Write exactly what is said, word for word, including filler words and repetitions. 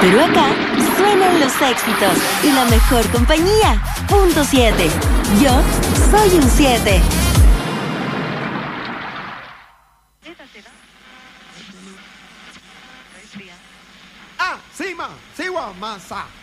Pero acá suenan los éxitos y la mejor compañía. Punto siete. Yo soy un siete. Ah, sí, ma, sí, wa, masa.